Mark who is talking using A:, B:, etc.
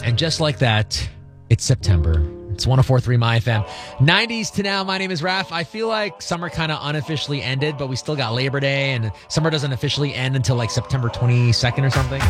A: And just like that, it's September. It's 104.3 My FM. 90s to now, my name is Raph. I feel like summer kind of unofficially ended, but we still got Labor Day, and summer doesn't officially end until like September 22nd or something.